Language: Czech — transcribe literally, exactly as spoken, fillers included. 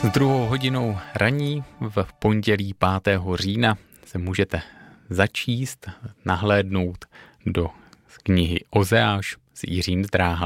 S druhou hodinou raní v pondělí pátého října se můžete začíst, nahlédnout do knihy Ozeáš s Jiřím Zdráhalem.